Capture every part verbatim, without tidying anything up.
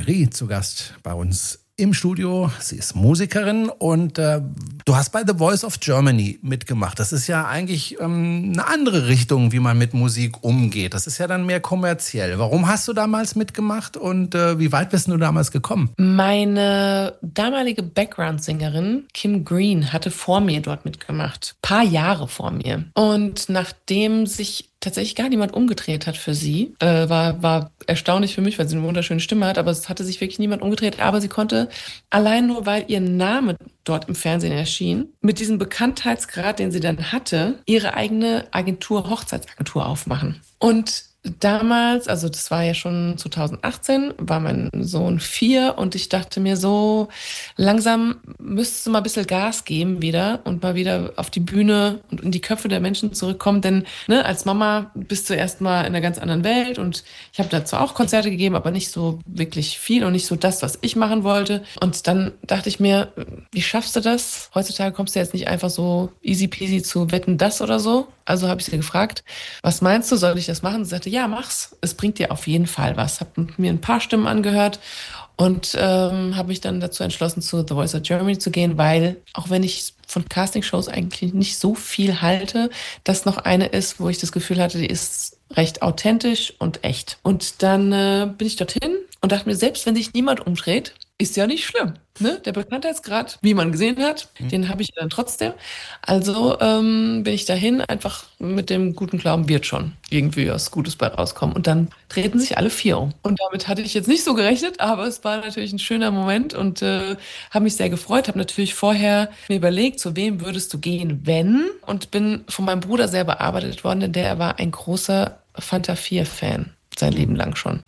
Marie zu Gast bei uns im Studio. Sie ist Musikerin und äh, du hast bei The Voice of Germany mitgemacht. Das ist ja eigentlich ähm, eine andere Richtung, wie man mit Musik umgeht. Das ist ja dann mehr kommerziell. Warum hast du damals mitgemacht und äh, wie weit bist du damals gekommen? Meine damalige Background-Sängerin Kim Green hatte vor mir dort mitgemacht. Ein paar Jahre vor mir. Und nachdem sich tatsächlich gar niemand umgedreht hat für sie. Äh, war, war erstaunlich für mich, weil sie eine wunderschöne Stimme hat, aber es hatte sich wirklich niemand umgedreht. Aber sie konnte, allein nur weil ihr Name dort im Fernsehen erschien, mit diesem Bekanntheitsgrad, den sie dann hatte, ihre eigene Agentur, Hochzeitsagentur aufmachen. Und damals, also das war ja schon zwanzig achtzehn, war mein Sohn vier und ich dachte mir so, langsam müsstest du mal ein bisschen Gas geben wieder und mal wieder auf die Bühne und in die Köpfe der Menschen zurückkommen, denn ne, als Mama bist du erstmal in einer ganz anderen Welt und ich habe dazu auch Konzerte gegeben, aber nicht so wirklich viel und nicht so das, was ich machen wollte. Und dann dachte ich mir, wie schaffst du das? Heutzutage kommst du jetzt nicht einfach so easy peasy zu Wetten, das oder so. Also habe ich sie gefragt, was meinst du, soll ich das machen? Sie sagte, ja, mach's. Es bringt dir auf jeden Fall was. Habe mir ein paar Stimmen angehört und ähm, habe mich dann dazu entschlossen, zu The Voice of Germany zu gehen, weil auch wenn ich von Castingshows eigentlich nicht so viel halte, das noch eine ist, wo ich das Gefühl hatte, die ist recht authentisch und echt. Und dann äh, bin ich dorthin und dachte mir, selbst wenn sich niemand umdreht, ist ja nicht schlimm. Ne? Der Bekanntheitsgrad, wie man gesehen hat, mhm. den habe ich dann trotzdem. Also ähm, bin ich dahin, einfach mit dem guten Glauben, wird schon irgendwie was Gutes bei rauskommen. Und dann drehten sich alle vier um. Und damit hatte ich jetzt nicht so gerechnet, aber es war natürlich ein schöner Moment und äh, habe mich sehr gefreut. Habe natürlich vorher mir überlegt, zu wem würdest du gehen, wenn? Und bin von meinem Bruder sehr bearbeitet worden, denn der war ein großer Fanta vier Fan, sein Leben lang schon.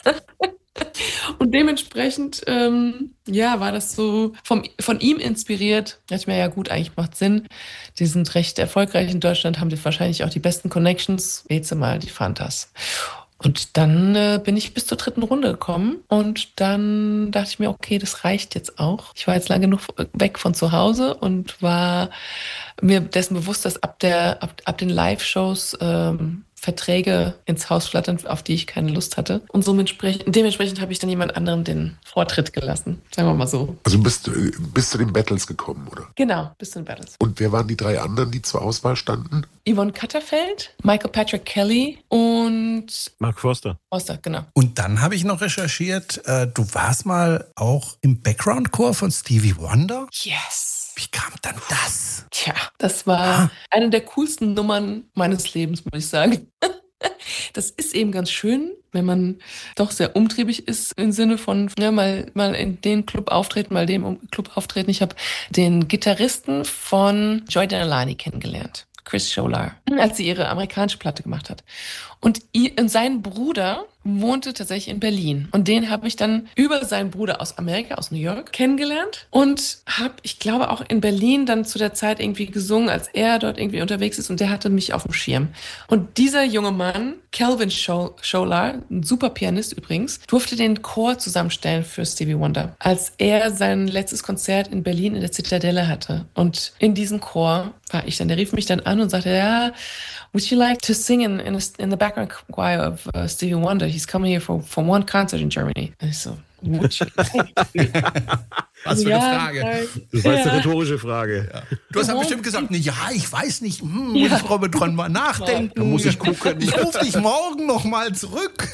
Und dementsprechend, ähm, ja, war das so vom, von ihm inspiriert. Da dachte ich mir, ja gut, eigentlich macht Sinn. Die sind recht erfolgreich in Deutschland, haben die wahrscheinlich auch die besten Connections. Wählst du mal die Fantas. Und dann äh, bin ich bis zur dritten Runde gekommen und dann dachte ich mir, okay, das reicht jetzt auch. Ich war jetzt lange genug weg von zu Hause und war mir dessen bewusst, dass ab, der, ab, ab den Live-Shows ähm, Verträge ins Haus flattern, auf die ich keine Lust hatte. Und so dementsprechend habe ich dann jemand anderem den Vortritt gelassen. Sagen wir mal so. Also bist du bis zu den Battles gekommen, oder? Genau, bis zu den Battles. Und wer waren die drei anderen, die zur Auswahl standen? Yvonne Katterfeld, Michael Patrick Kelly und Mark Foster. Foster, genau. Und dann habe ich noch recherchiert, äh, du warst mal auch im Background-Chor von Stevie Wonder? Yes. Wie kam dann das? Tja, das war ah. eine der coolsten Nummern meines Lebens, muss ich sagen. Das ist eben ganz schön, wenn man doch sehr umtriebig ist im Sinne von, ja, mal, mal in den Club auftreten, mal dem Club auftreten. Ich habe den Gitarristen von Joy Denalani kennengelernt, Chris Scholar, als sie ihre amerikanische Platte gemacht hat. Und sein Bruder wohnte tatsächlich in Berlin. Und den habe ich dann über seinen Bruder aus Amerika, aus New York, kennengelernt. Und habe, ich glaube, auch in Berlin dann zu der Zeit irgendwie gesungen, als er dort irgendwie unterwegs ist. Und der hatte mich auf dem Schirm. Und dieser junge Mann, Calvin Scholar, ein super Pianist übrigens, durfte den Chor zusammenstellen für Stevie Wonder, als er sein letztes Konzert in Berlin in der Zitadelle hatte. Und in diesem Chor war ich dann. Der rief mich dann an und sagte, ja, would you like to sing in, in, in the background choir of uh, Stevie Wonder? He's coming here for, for one concert in Germany. Und ich so, would you like? Was für ja, eine Frage. Das war jetzt eine rhetorische Frage. Ja. Du hast ja bestimmt gesagt, ne, ja, ich weiß nicht, hm, muss ja. ich darüber dran mal nachdenken. Da muss ich gucken. Ich rufe dich morgen noch mal zurück.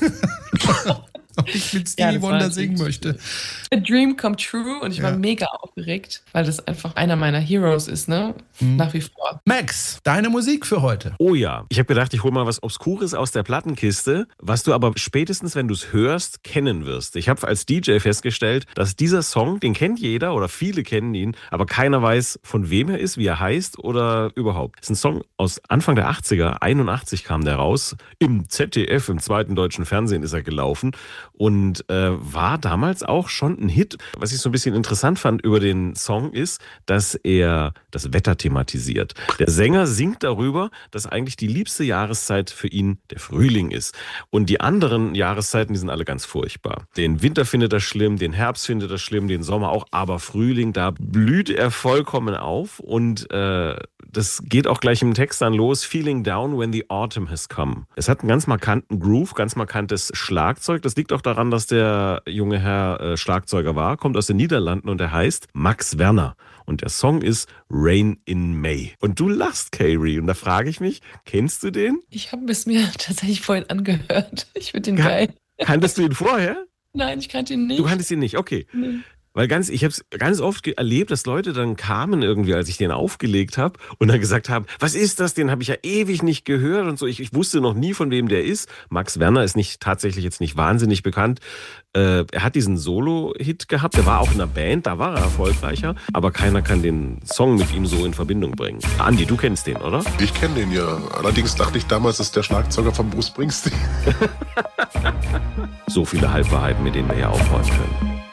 Ob ich mit Stevie ja, Wonder singen möchte. A dream come true und ich ja. war mega aufgeregt, weil das einfach einer meiner Heroes ist, ne? Mhm. Nach wie vor. Max, deine Musik für heute. Oh ja, ich habe gedacht, ich hole mal was Obskures aus der Plattenkiste, was du aber spätestens, wenn du es hörst, kennen wirst. Ich habe als D J festgestellt, dass dieser Song, den kennt jeder oder viele kennen ihn, aber keiner weiß, von wem er ist, wie er heißt oder überhaupt. Das ist ein Song aus Anfang der achtziger, einundachtzig kam der raus. Im Z D F, im zweiten deutschen Fernsehen ist er gelaufen. Und äh, war damals auch schon ein Hit. Was ich so ein bisschen interessant fand über den Song ist, dass er das Wetter thematisiert. Der Sänger singt darüber, dass eigentlich die liebste Jahreszeit für ihn der Frühling ist. Und die anderen Jahreszeiten, die sind alle ganz furchtbar. Den Winter findet er schlimm, den Herbst findet er schlimm, den Sommer auch. Aber Frühling, da blüht er vollkommen auf. Und äh, das geht auch gleich im Text dann los. Feeling down when the autumn has come. Es hat einen ganz markanten Groove, ganz markantes Schlagzeug. Das liegt auch daran, dass der junge Herr äh, Schlagzeuger war, kommt aus den Niederlanden und er heißt Max Werner. Und der Song ist Rain in May. Und du lachst, Kayri. Und da frage ich mich, kennst du den? Ich habe es mir tatsächlich vorhin angehört. Ich finde den Ka- geil. Kanntest du ihn vorher? Nein, ich kannte ihn nicht. Du kanntest ihn nicht, okay. Nee. Weil ganz, ich habe es ganz oft ge- erlebt, dass Leute dann kamen irgendwie, als ich den aufgelegt habe und dann gesagt haben, was ist das? Den habe ich ja ewig nicht gehört und so. Ich, ich wusste noch nie, von wem der ist. Max Werner ist nicht tatsächlich jetzt nicht wahnsinnig bekannt. Äh, er hat diesen Solo-Hit gehabt. Der war auch in einer Band, da war er erfolgreicher. Aber keiner kann den Song mit ihm so in Verbindung bringen. Andi, du kennst den, oder? Ich kenne den ja. Allerdings dachte ich damals, das ist der Schlagzeuger von Bruce Springsteen. So viele Halbwahrheiten, mit denen wir hier aufräumen können.